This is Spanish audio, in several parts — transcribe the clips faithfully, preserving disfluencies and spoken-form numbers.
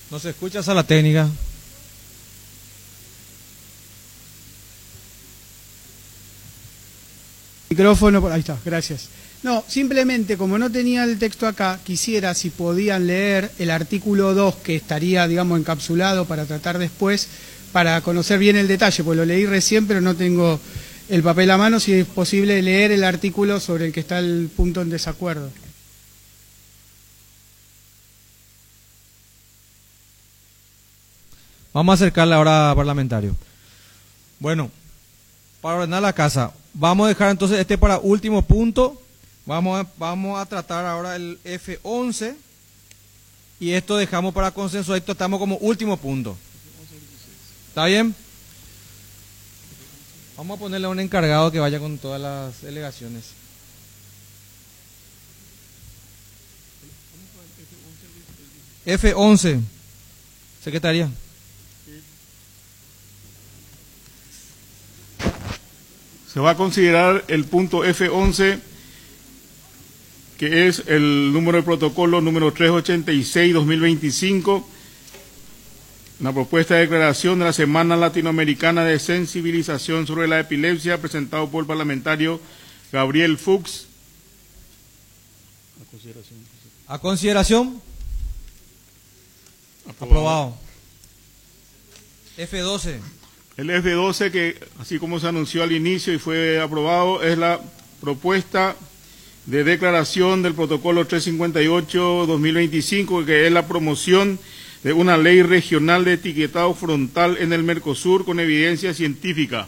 No se escucha esa la técnica. Micrófono, ahí está, gracias. No, simplemente como no tenía el texto acá, quisiera si podían leer el artículo dos que estaría, digamos, encapsulado para tratar después, para conocer bien el detalle, porque lo leí recién, pero no tengo el papel a mano, si es posible leer el artículo sobre el que está el punto en desacuerdo. Vamos a acercar la hora parlamentario. Bueno, para ordenar la casa, vamos a dejar entonces este para último punto. Vamos a, vamos a tratar ahora el F once y esto dejamos para consenso. Esto estamos como último punto. ¿Está bien? Vamos a ponerle a un encargado que vaya con todas las delegaciones. F once, secretaría. Se va a considerar el punto F once, que es el número de protocolo número trescientos ochenta y seis guión dos mil veinticinco, la propuesta de declaración de la Semana Latinoamericana de Sensibilización sobre la Epilepsia, presentado por el parlamentario Gabriel Fuchs. A consideración. A consideración. Aprobado. Aprobado. F doce. El F doce, que así como se anunció al inicio y fue aprobado, es la propuesta de declaración del protocolo trescientos cincuenta y ocho guión dos mil veinticinco, que es la promoción de una ley regional de etiquetado frontal en el Mercosur con evidencia científica.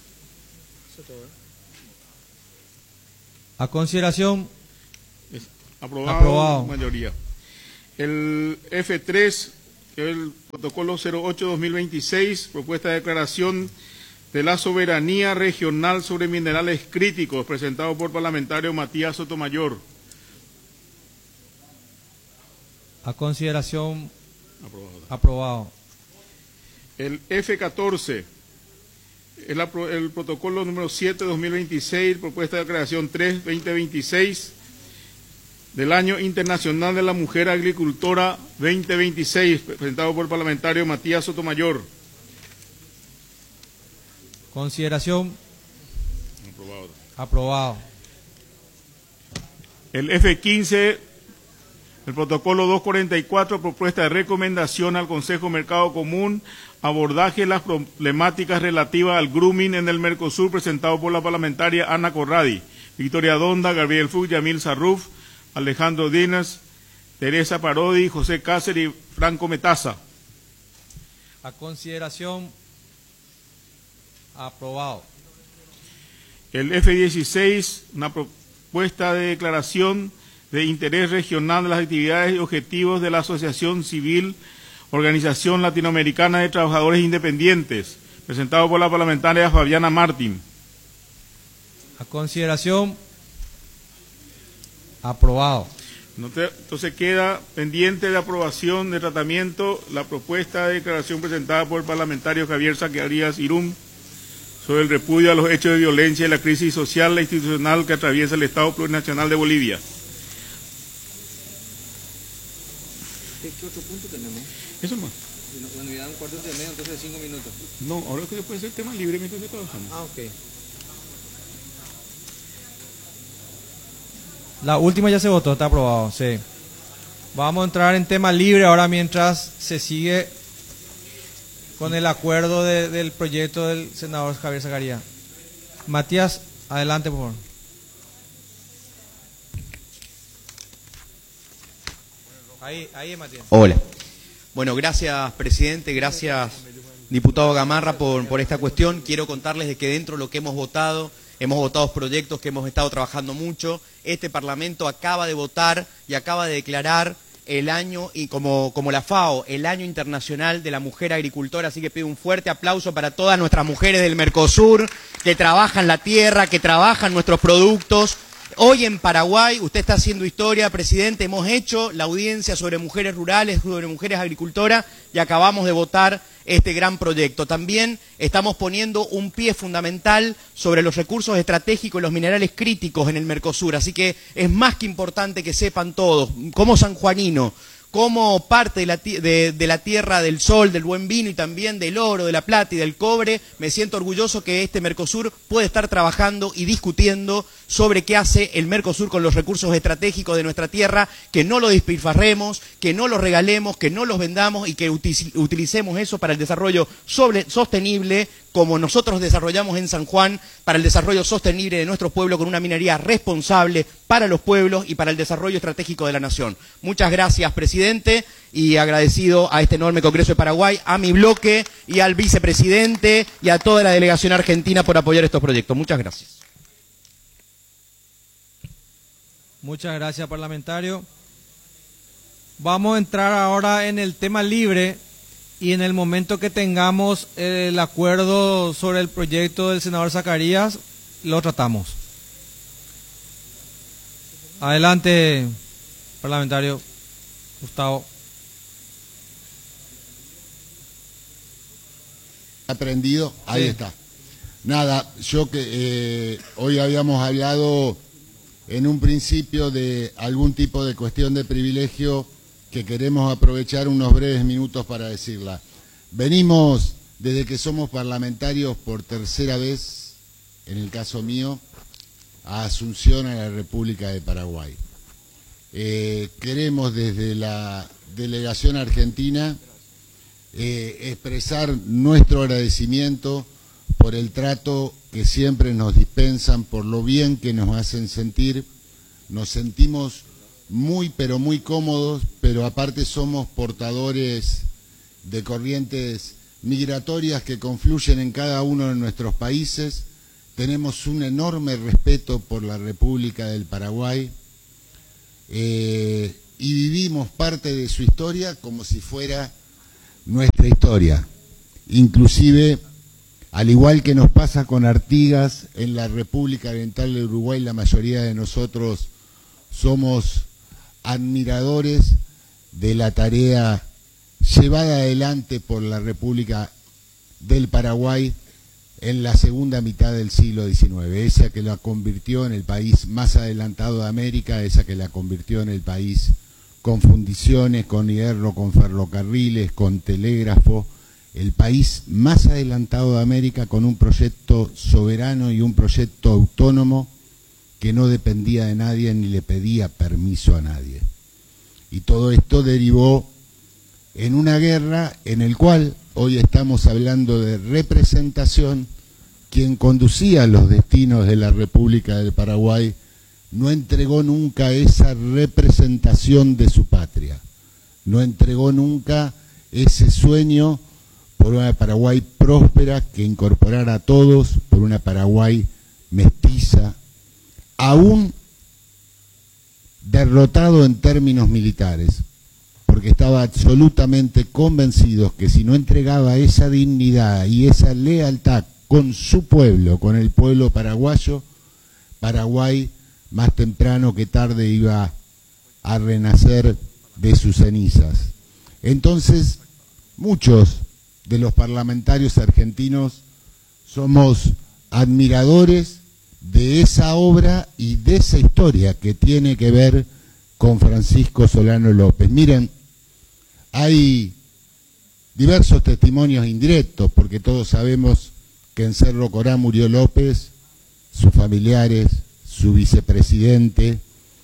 A consideración. Es aprobado, aprobado. Mayoría. El F tres, el protocolo cero ocho guión dos mil veintiséis, propuesta de declaración de la soberanía regional sobre minerales críticos, presentado por el parlamentario Matías Sotomayor. A consideración. Aprobado. Aprobado. El F catorce, el, el protocolo número siete guión dos mil veintiséis, propuesta de declaración tres guión veinte veintiséis, del Año Internacional de la Mujer Agricultora veinte veintiséis, presentado por el parlamentario Matías Sotomayor. Consideración. Aprobado. Aprobado. El F quince, el protocolo doscientos cuarenta y cuatro, propuesta de recomendación al Consejo Mercado Común, abordaje de las problemáticas relativas al grooming en el Mercosur, presentado por la parlamentaria Ana Corradi, Victoria Donda, Gabriel Fuchs, Yamil Sarruf, Alejandro Dinas, Teresa Parodi, José Cáceres y Franco Metaza. A consideración. Aprobado. El F dieciséis, una propuesta de declaración de interés regional de las actividades y objetivos de la Asociación Civil Organización Latinoamericana de Trabajadores Independientes, presentado por la parlamentaria Fabiana Martín. A consideración. Aprobado. Entonces queda pendiente de aprobación de tratamiento la propuesta de declaración presentada por el parlamentario Javier Zacarías Irún sobre el repudio a los hechos de violencia y la crisis social e institucional que atraviesa el Estado Plurinacional de Bolivia. ¿Qué otro punto tenemos? Eso nomás. Bueno, ya dan un cuarto de medio, entonces cinco minutos. No, ahora que puede ser tema libre mientras trabajamos. Ah, ok. La última ya se votó, está aprobado, sí. Vamos a entrar en tema libre ahora mientras se sigue con el acuerdo de, del proyecto del senador Javier Zacarías. Matías, adelante, por favor. Ahí, ahí, Matías. Hola. Bueno, gracias, presidente, gracias, diputado Gamarra, por, por esta cuestión. Quiero contarles de que dentro de lo que hemos votado, hemos votado proyectos que hemos estado trabajando mucho. Este Parlamento acaba de votar y acaba de declarar el año, y como, como la FAO, el Año Internacional de la Mujer Agricultora, así que pido un fuerte aplauso para todas nuestras mujeres del Mercosur, que trabajan la tierra, que trabajan nuestros productos. Hoy en Paraguay, usted está haciendo historia, presidente, hemos hecho la audiencia sobre mujeres rurales, sobre mujeres agricultoras, y acabamos de votar este gran proyecto. También estamos poniendo un pie fundamental sobre los recursos estratégicos y los minerales críticos en el Mercosur, así que es más que importante que sepan todos, como sanjuanino, como parte de la, de, de la tierra del sol, del buen vino y también del oro, de la plata y del cobre, me siento orgulloso que este Mercosur puede estar trabajando y discutiendo sobre qué hace el Mercosur con los recursos estratégicos de nuestra tierra, que no lo despilfarremos, que no los regalemos, que no los vendamos y que utilicemos eso para el desarrollo sobre, sostenible, como nosotros desarrollamos en San Juan, para el desarrollo sostenible de nuestro pueblo con una minería responsable para los pueblos y para el desarrollo estratégico de la nación. Muchas gracias, presidente, y agradecido a este enorme Congreso de Paraguay, a mi bloque y al vicepresidente y a toda la delegación argentina por apoyar estos proyectos. Muchas gracias. Muchas gracias, parlamentario. Vamos a entrar ahora en el tema libre y en el momento que tengamos el acuerdo sobre el proyecto del senador Zacarías, lo tratamos. Adelante, parlamentario Gustavo. Aprendido, ahí Sí. está. Nada, yo que eh, hoy habíamos hablado en un principio de algún tipo de cuestión de privilegio que queremos aprovechar unos breves minutos para decirla. Venimos, desde que somos parlamentarios por tercera vez, en el caso mío, a Asunción, a la República de Paraguay. Eh, queremos desde la delegación argentina eh, expresar nuestro agradecimiento por el trato que siempre nos dispensan, por lo bien que nos hacen sentir. Nos sentimos muy, pero muy cómodos, pero aparte somos portadores de corrientes migratorias que confluyen en cada uno de nuestros países. Tenemos un enorme respeto por la República del Paraguay eh, y vivimos parte de su historia como si fuera nuestra historia. Inclusive, al igual que nos pasa con Artigas, en la República Oriental del Uruguay la mayoría de nosotros somos admiradores de la tarea llevada adelante por la República del Paraguay en la segunda mitad del siglo diecinueve, esa que la convirtió en el país más adelantado de América, esa que la convirtió en el país con fundiciones, con hierro, con ferrocarriles, con telégrafo, el país más adelantado de América con un proyecto soberano y un proyecto autónomo que no dependía de nadie ni le pedía permiso a nadie. Y todo esto derivó en una guerra en el cual hoy estamos hablando de representación. Quien conducía los destinos de la República del Paraguay no entregó nunca esa representación de su patria, no entregó nunca ese sueño por una Paraguay próspera que incorporara a todos, por una Paraguay mestiza, aún derrotado en términos militares, porque estaba absolutamente convencido que si no entregaba esa dignidad y esa lealtad con su pueblo, con el pueblo paraguayo, Paraguay más temprano que tarde iba a renacer de sus cenizas. Entonces, muchos de los parlamentarios argentinos somos admiradores de esa obra y de esa historia que tiene que ver con Francisco Solano López. Miren, hay diversos testimonios indirectos, porque todos sabemos que en Cerro Corá murió López, sus familiares, su vicepresidente,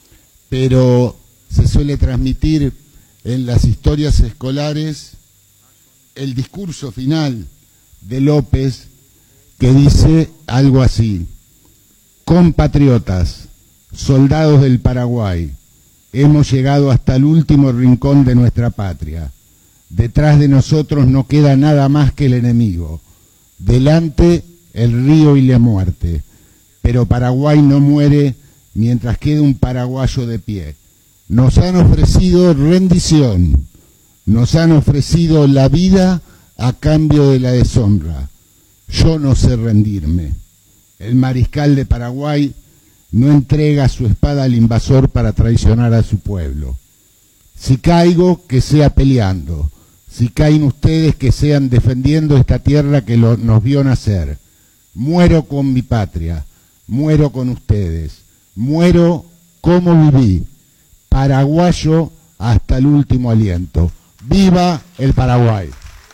pero se suele transmitir en las historias escolares el discurso final de López que dice algo así: compatriotas, soldados del Paraguay, hemos llegado hasta el último rincón de nuestra patria. Detrás de nosotros no queda nada más que el enemigo. Delante el río y la muerte. Pero Paraguay no muere mientras quede un paraguayo de pie. Nos han ofrecido rendición. Nos han ofrecido la vida a cambio de la deshonra. Yo no sé rendirme. El mariscal de Paraguay no entrega su espada al invasor para traicionar a su pueblo. Si caigo, que sea peleando. Si caen ustedes, que sean defendiendo esta tierra que lo, nos vio nacer. Muero con mi patria, muero con ustedes, muero como viví, paraguayo hasta el último aliento. ¡Viva el Paraguay!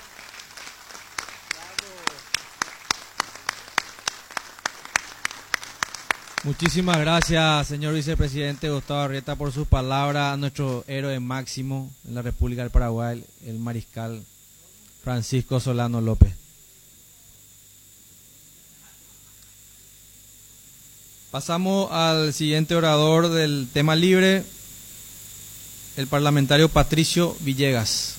Muchísimas gracias, señor vicepresidente Gustavo Arrieta, por sus palabras a nuestro héroe máximo en la República del Paraguay, el mariscal Francisco Solano López. Pasamos al siguiente orador del tema libre, el parlamentario Patricio Villegas.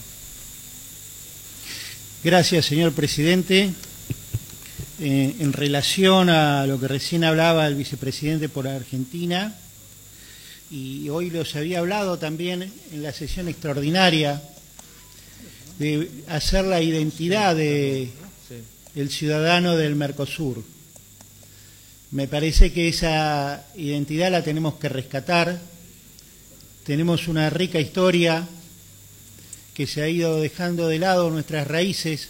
Gracias, señor presidente. Eh, en relación a lo que recién hablaba el vicepresidente por Argentina, y hoy los había hablado también en la sesión extraordinaria, de hacer la identidad de, del ciudadano del Mercosur. Me parece que esa identidad la tenemos que rescatar. Tenemos una rica historia que se ha ido dejando de lado nuestras raíces.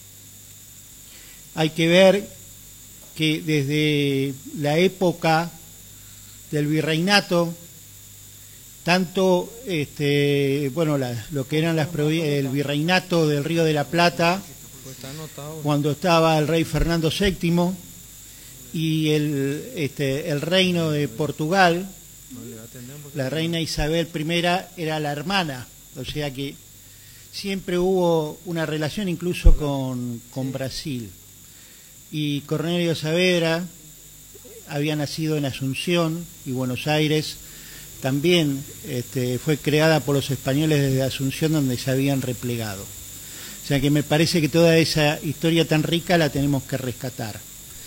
Hay que ver que desde la época del virreinato, tanto este, bueno, la, lo que eran las el virreinato del Río de la Plata, cuando estaba el rey Fernando séptimo, y el, este, el reino de Portugal, la reina Isabel primera era la hermana, o sea que siempre hubo una relación incluso con, con Brasil. Y Cornelio Saavedra había nacido en Asunción, y Buenos Aires también este, fue creada por los españoles desde Asunción, donde se habían replegado. O sea que me parece que toda esa historia tan rica la tenemos que rescatar.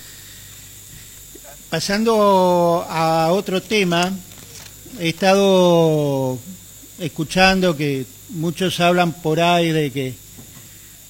Pasando a otro tema, he estado escuchando que muchos hablan por ahí de que